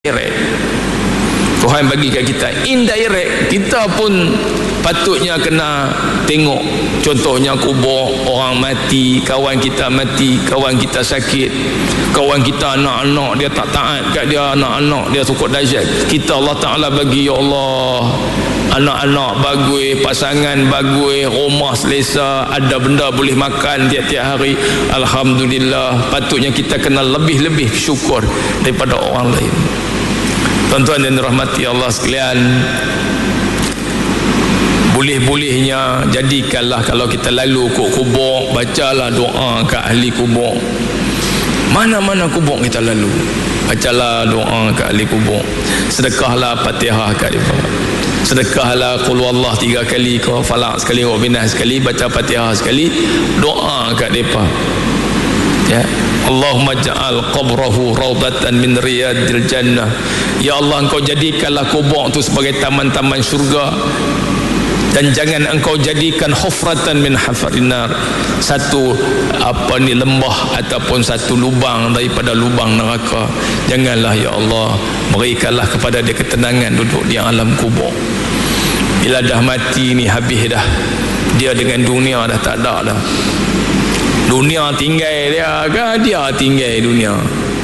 direct. Tuhan bagi kat kita indirect, kita pun patutnya kena tengok. Contohnya kubur orang mati, kawan kita mati, kawan kita sakit, kawan kita anak-anak dia tak taat kat dia, anak-anak dia sukut dahsyat. Kita Allah Ta'ala bagi, ya Allah, anak-anak bagus, pasangan bagus, rumah selesa, ada benda boleh makan tiap-tiap hari, alhamdulillah. Patutnya kita kena lebih-lebih syukur daripada orang lain. Tuan-tuan dan rahmati Allah sekalian, boleh-bolehnya jadikanlah kalau kita lalu ke kubur, bacalah doa ke ahli kubur. Mana-mana kubur kita lalu, bacalah doa ke ahli kubur. Sedekahlah Fatihah kat mereka. Sedekahlah qul huwallah 3 kali ke, falak sekali, wa binas sekali, baca Fatihah sekali, doa kat mereka. Ya, Allahumma ja'al qabrahu raudatan min riyadil jannah. Ya Allah, engkau jadikanlah kubur itu sebagai taman-taman syurga, dan jangan engkau jadikan hufratan min hafarinar, satu lembah ataupun satu lubang daripada lubang neraka. Janganlah ya Allah, berikanlah kepada dia ketenangan duduk di alam kubur. Bila dah mati ni habis dah, dia dengan dunia dah tak ada dah. Dunia tinggal dia ke? Dia tinggal dunia.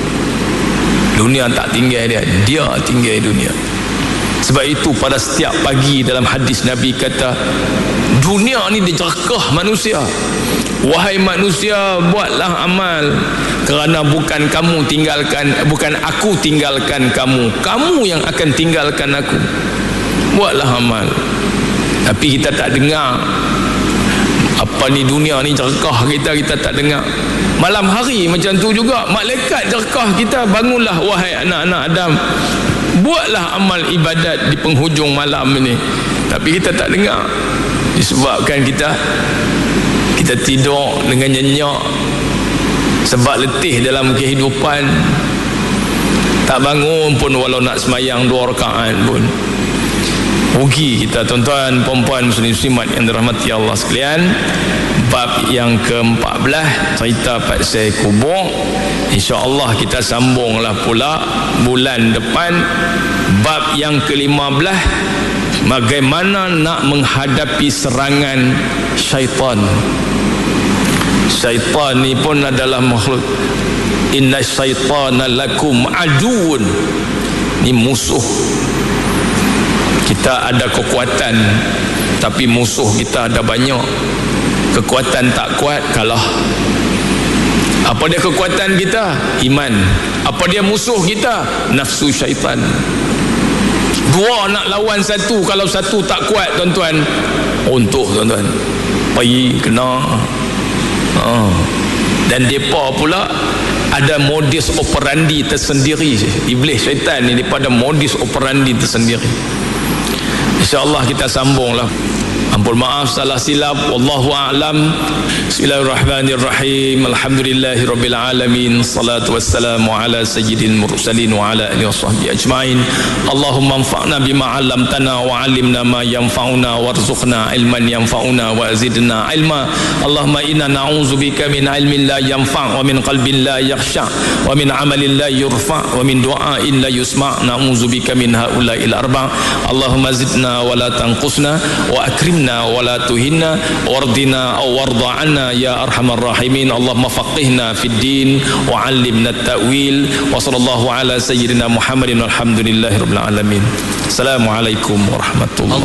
Dunia tak tinggal dia, dia tinggal dunia. Sebab itu pada setiap pagi dalam hadis Nabi kata, dunia ni dijerkah manusia. Wahai manusia, buatlah amal, kerana bukan kamu tinggalkan, bukan aku tinggalkan kamu, kamu yang akan tinggalkan aku. Buatlah amal. Tapi kita tak dengar. Apa ni dunia ni jerkah kita tak dengar. Malam hari macam tu juga, malaikat jerkah kita. Bangunlah wahai anak-anak Adam, buatlah amal ibadat di penghujung malam ini. Tapi kita tak dengar. Disebabkan kita tidur dengan nyenyak, sebab letih dalam kehidupan. Tak bangun pun walau nak semayang 2 rakaat pun. Rugi kita, tuan-tuan, perempuan, muslimat yang dirahmati Allah sekalian. Bab yang ke-14, cerita pasal kubur, insya-Allah kita sambunglah pula bulan depan. Bab yang ke-15, bagaimana nak menghadapi serangan syaitan. Syaitan ni pun adalah makhluk. Inna syaitana lakum aduun. Ni musuh. Kita ada kekuatan, tapi musuh kita ada banyak. Kekuatan tak kuat, kalah. Apa dia kekuatan kita? Iman. Apa dia musuh kita? Nafsu syaitan. Dua nak lawan satu, kalau satu tak kuat, tuan-tuan, runtuh, tuan-tuan. Pergi kena. Dan mereka pula ada modus operandi tersendiri. Iblis syaitan ni daripada modus operandi tersendiri. InsyaAllah kita sambunglah. Ampun maaf salah silap, wallahu a'lam. Bismillahirrahmanirrahim. Alhamdulillahirabbil alamin. Salatu wassalamu ala sayyidil mursalin wa ala alihi washabbihi ajmain. Allahumma anfa'na bima 'allamtana wa 'allimna ma yanfa'una warzuqna ilman yanfa'una wa zidna ilma. Allahumma inna na'udzubika min ilmin la yanfa' wa min qalbin la yakhsha' wa min 'amalin la yurfa' wa min du'ain la yusma'. Na'udzubika min haula'il arba'. Allahumma zidna wa la tanqusna wa akrimna wa la tuhinna wardina aw warda 'anna ya arhamar rahimin. Allahumma faqihna fid din wa 'allimna at-ta'wil. Wa sallallahu ala sayyidina Muhammadin walhamdulillahirabbil alamin. Assalamualaikum warahmatullahi